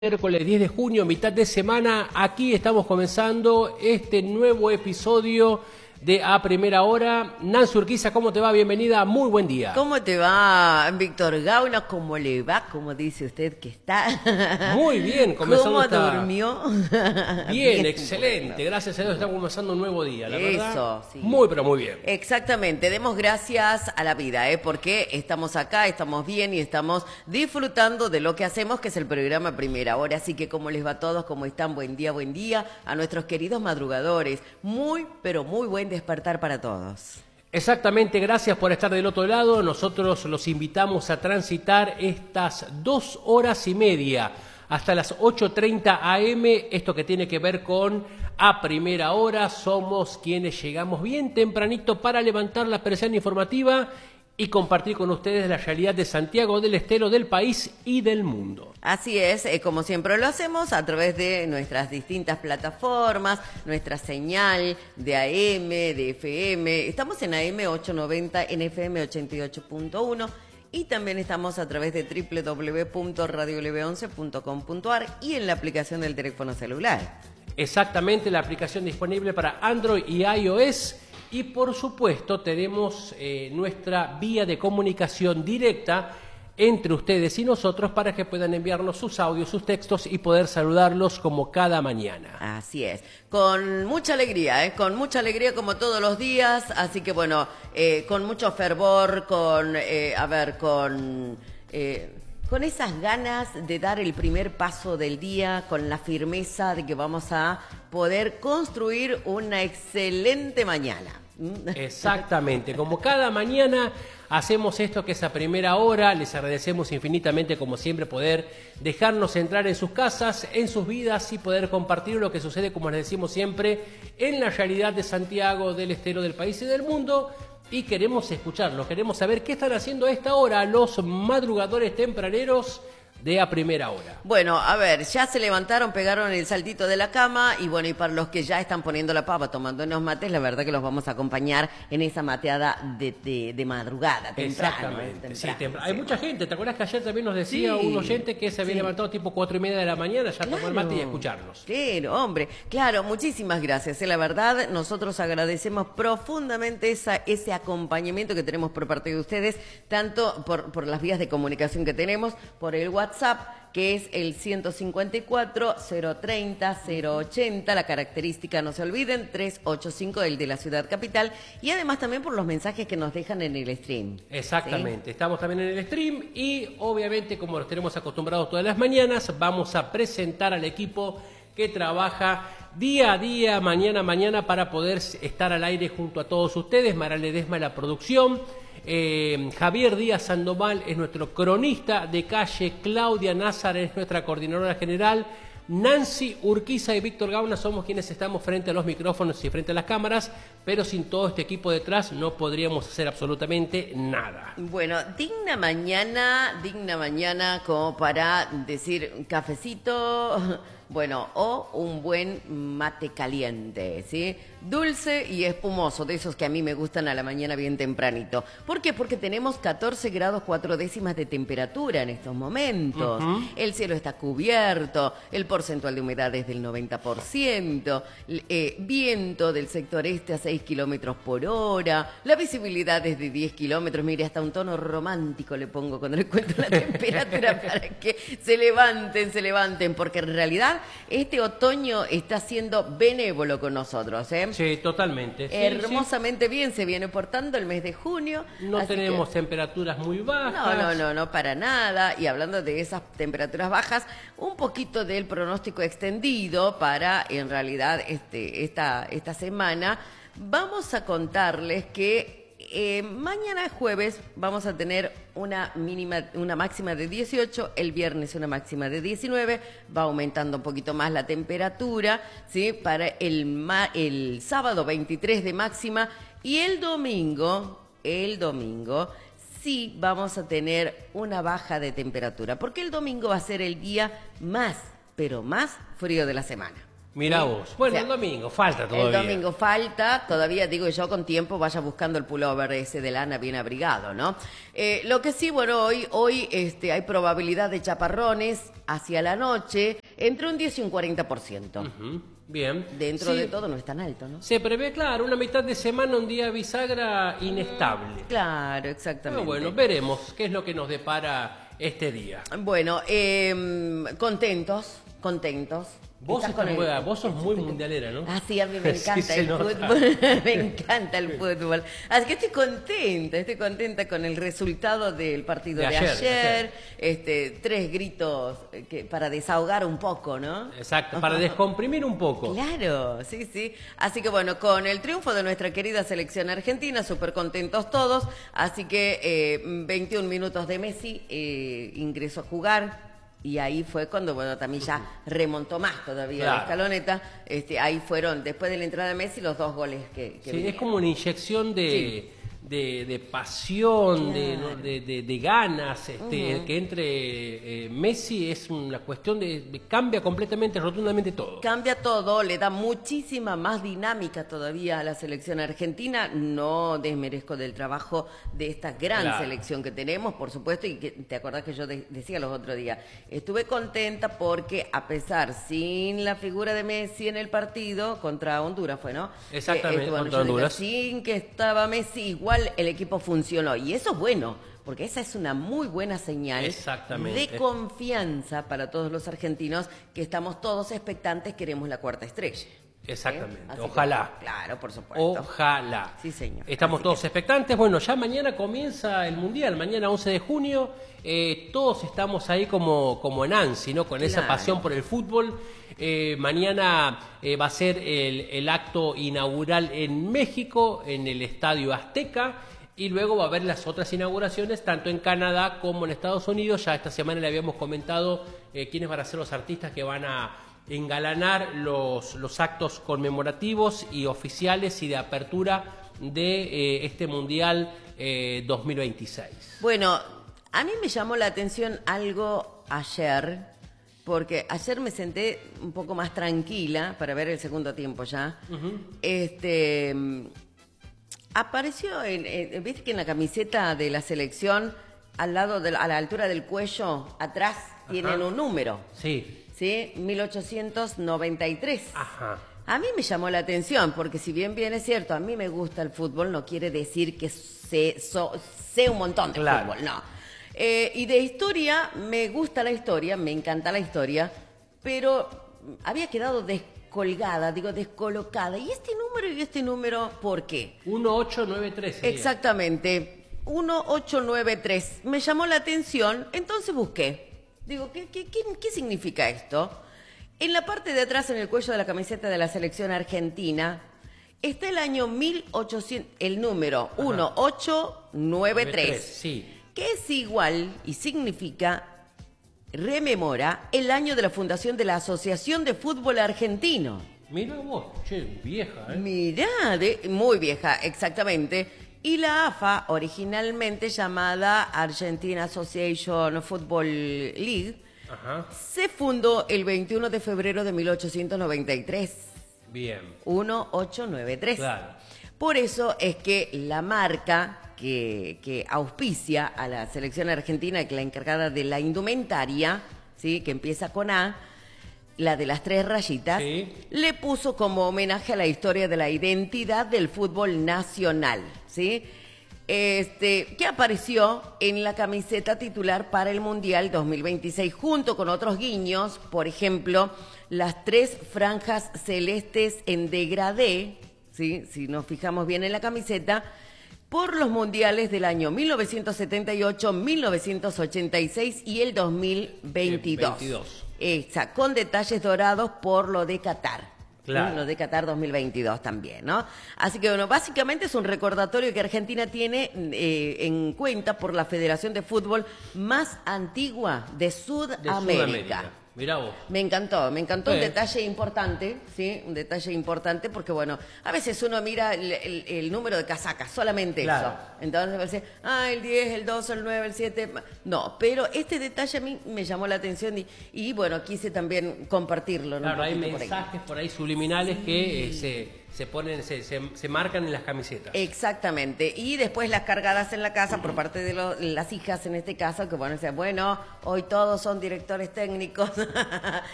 Miércoles 10 de junio, mitad de semana, aquí estamos comenzando este nuevo episodio de A Primera Hora. Nancy Urquiza, ¿cómo te va? Bienvenida, muy buen día. ¿Cómo te va, Víctor Gauna? ¿Cómo le va? ¿Cómo dice usted que está? Muy bien, comenzando. ¿Cómo durmió? Bien, excelente, bueno. Gracias a Dios estamos comenzando un nuevo día, la verdad. Eso, sí. Muy, pero muy bien. Exactamente, demos gracias a la vida, porque estamos acá, estamos bien y estamos disfrutando de lo que hacemos, que es el programa Primera Hora. Así que, ¿cómo les va a todos? ¿Cómo están? Buen día a nuestros queridos madrugadores. Muy, pero muy buen despertar para todos. Exactamente, gracias por estar del otro lado. Nosotros los invitamos a transitar estas 2 horas y media hasta las 8:30 AM, esto que tiene que ver con A Primera Hora. Somos quienes llegamos bien tempranito para levantar la persiana informativa y compartir con ustedes la realidad de Santiago del Estero, del país y del mundo. Así es, como siempre lo hacemos a través de nuestras distintas plataformas, nuestra señal de AM, de FM. Estamos en AM 890, en FM 88.1 y también estamos a través de www.radioleve11.com.ar y en la aplicación del teléfono celular. Exactamente, la aplicación disponible para Android y iOS. Y por supuesto tenemos nuestra vía de comunicación directa entre ustedes y nosotros para que puedan enviarnos sus audios, sus textos y poder saludarlos como cada mañana. Así es, con mucha alegría como todos los días, así que bueno, con mucho fervor, con esas ganas de dar el primer paso del día, con la firmeza de que vamos a poder construir una excelente mañana. Exactamente, como cada mañana hacemos esto que es A Primera Hora. Les agradecemos infinitamente, como siempre, poder dejarnos entrar en sus casas, en sus vidas y poder compartir lo que sucede, como les decimos siempre, en la realidad de Santiago, del Estero, del país y del mundo. Y queremos escucharlos, queremos saber qué están haciendo a esta hora los madrugadores tempraneros de A Primera Hora. Bueno, a ver, ya se levantaron, pegaron el saltito de la cama y bueno, y para los que ya están poniendo la pava, tomando unos mates, la verdad que los vamos a acompañar en esa mateada de madrugada, temprano. Exactamente, sí, hay mucha gente. ¿Te acuerdas que ayer también nos decía un oyente que se había levantado tipo 4:30 de la mañana, ya tomó el mate y a escucharnos? Claro, hombre, claro, muchísimas gracias. La verdad, nosotros agradecemos profundamente ese acompañamiento que tenemos por parte de ustedes, tanto por las vías de comunicación que tenemos, por el WhatsApp, que es el 154-030-080, la característica, no se olviden, 385, el de la ciudad capital, y además también por los mensajes que nos dejan en el stream. Exactamente, ¿sí? Estamos también en el stream y obviamente, como los tenemos acostumbrados todas las mañanas, vamos a presentar al equipo que trabaja día a día, mañana a mañana, para poder estar al aire junto a todos ustedes. Mara Ledesma, la producción. Javier Díaz Sandoval es nuestro cronista de calle, Claudia Nazar es nuestra coordinadora general, Nancy Urquiza y Víctor Gauna somos quienes estamos frente a los micrófonos y frente a las cámaras, pero sin todo este equipo detrás no podríamos hacer absolutamente nada. Bueno, digna mañana como para decir un cafecito, bueno, o un buen mate caliente, ¿sí? Dulce y espumoso, de esos que a mí me gustan a la mañana bien tempranito. ¿Por qué? Porque tenemos 14 grados 4 décimas de temperatura en estos momentos. El cielo está cubierto, el porcentual de humedad es del 90%, viento del sector este a 6 kilómetros por hora, la visibilidad es de 10 kilómetros. Mire, hasta un tono romántico le pongo cuando le cuento la temperatura para que se levanten, porque en realidad este otoño está siendo benévolo con nosotros, ¿eh? Sí, totalmente. Sí, hermosamente bien se viene portando el mes de junio. No tenemos temperaturas muy bajas. No, para nada. Y hablando de esas temperaturas bajas, un poquito del pronóstico extendido para, en realidad, esta semana. Vamos a contarles que mañana jueves vamos a tener una máxima de 18, el viernes una máxima de 19, va aumentando un poquito más la temperatura, ¿sí? Para el sábado 23 de máxima y el domingo sí vamos a tener una baja de temperatura, porque el domingo va a ser el día más, pero más frío de la semana. Mirá ¿sí? vos. Bueno, O sea, el domingo, falta todavía. el domingo falta, todavía digo yo, con tiempo vaya buscando el pullover ese de lana bien abrigado, ¿no? Lo que sí, bueno, hoy hay probabilidad de chaparrones hacia la noche, entre un 10 y un 40%. Bien. Dentro Sí, de todo no es tan alto, ¿no? se prevé, claro, una mitad de semana, un día bisagra inestable. Claro, exactamente. Pero bueno, veremos qué es lo que nos depara este día. Bueno, contentos. Vos, Estás con el- vos sos muy mundialera, ¿no? Ah, sí, a mí me Sí, encanta se el nota. fútbol. Me encanta el fútbol. Así que estoy contenta con el resultado del partido de ayer. 3 gritos para desahogar un poco, ¿no? Exacto, para descomprimir un poco. Claro, sí, sí. Así que bueno, con el triunfo de nuestra querida selección argentina, súper contentos todos. Así que 21 minutos de Messi ingresó a jugar. Y ahí fue cuando, bueno, también ya remontó más todavía Claro. la escaloneta. Ahí fueron, después de la entrada de Messi, los 2 goles que Sí, vinieron. es como una inyección de pasión, Claro. de ganas. Que entre Messi es una cuestión cambia completamente, rotundamente todo. Cambia todo, le da muchísima más dinámica todavía a la selección argentina. No desmerezco del trabajo de esta gran Claro. selección que tenemos, por supuesto, y que te acordás que yo decía los otros días. Estuve contenta porque, a pesar, sin la figura de Messi en el partido, contra Honduras fue, ¿no? Exactamente, Bueno, contra yo digo, Honduras. sin que estaba Messi, igual el equipo funcionó. Y eso es bueno, porque esa es una muy buena señal Exactamente. de confianza para todos los argentinos, que estamos todos expectantes, queremos la 4ª estrella. Exactamente, Así ojalá. que, claro, por supuesto. Ojalá. Sí, señor. Estamos Así todos que- expectantes. Bueno, ya mañana comienza el Mundial, mañana 11 de junio. Todos estamos ahí como en ansi, ¿no? Con esa Claro. pasión por el fútbol. Mañana va a ser el acto inaugural en México, en el Estadio Azteca. Y luego va a haber las otras inauguraciones, tanto en Canadá como en Estados Unidos. Ya esta semana le habíamos comentado quiénes van a ser los artistas que van a engalanar los actos conmemorativos y oficiales y de apertura de este Mundial 2026. Bueno, a mí me llamó la atención algo ayer, porque ayer me senté un poco más tranquila para ver el segundo tiempo ya. Apareció, viste que en la camiseta de la selección, al lado, a la altura del cuello, atrás, tienen un número, Sí, ¿sí? 1893. ajá. A mí me llamó la atención, porque si bien es cierto, a mí me gusta el fútbol, no quiere decir que sé un montón de Claro. fútbol, no. Y de historia, me gusta la historia, me encanta la historia, pero había quedado descolgada, descolocada. ¿Y este número por qué? 1893. sería. Exactamente, 1893. Me llamó la atención, entonces busqué. Digo, ¿qué significa esto? En la parte de atrás, en el cuello de la camiseta de la selección argentina, está el año 1800, el número 1893, Sí. que es igual y significa, rememora, el año de la fundación de la Asociación de Fútbol Argentino. Mira vos, che, vieja, ¿eh? Mirá, muy vieja, exactamente. Y la AFA, originalmente llamada Argentina Association Football League, Ajá. se fundó el 21 de febrero de 1893. Bien. 1893. Claro. Por eso es que la marca que auspicia a la selección argentina, que es la encargada de la indumentaria, ¿sí? Que empieza con A, la de las 3 rayitas, Sí. le puso como homenaje a la historia de la identidad del fútbol nacional, ¿sí? Que apareció en la camiseta titular para el Mundial 2026, junto con otros guiños, por ejemplo, las 3 franjas celestes en degradé, ¿sí? Si nos fijamos bien en la camiseta, por los mundiales del año 1978, 1986 y el 2022. 22. Exacto, con detalles dorados por lo de Qatar. Claro. Lo de Qatar 2022 también, ¿no? Así que, bueno, básicamente es un recordatorio que Argentina tiene en cuenta por la Federación de Fútbol más antigua de Sudamérica. Mirá vos. Me encantó un Sí. detalle importante, ¿sí? Un detalle importante porque, bueno, a veces uno mira el número de casacas, solamente Claro. eso. Entonces va a decir, el 10, el 12, el 9, el 7. No, pero este detalle a mí me llamó la atención y bueno, quise también compartirlo, ¿no? Claro, hay Un poquito por ahí. mensajes por ahí subliminales que se ponen, se marcan en las camisetas. Exactamente. Y después las cargadas en la casa por parte de las hijas en este caso, que bueno, decían, bueno, hoy todos son directores técnicos